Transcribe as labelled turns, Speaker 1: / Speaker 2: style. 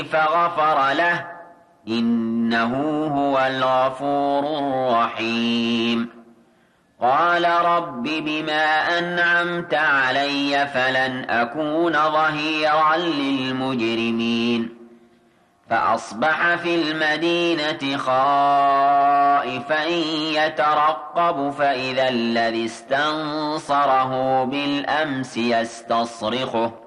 Speaker 1: فغفر له إنه هو الغفور الرحيم. قال رب بما أنعمت علي فلن أكون ظهيرا للمجرمين. فأصبح في المدينة خائفا يترقب فإذا الذي استنصره بالأمس يستصرخه